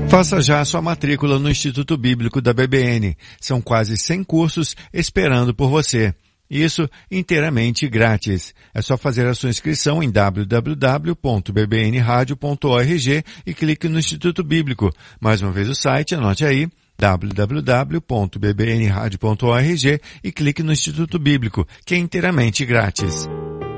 Faça já a sua matrícula no Instituto Bíblico da BBN. São quase 100 cursos esperando por você. Isso inteiramente grátis. É só fazer a sua inscrição em www.bbnradio.org e clique no Instituto Bíblico. Mais uma vez o site, anote aí, www.bbnradio.org e clique no Instituto Bíblico, que é inteiramente grátis.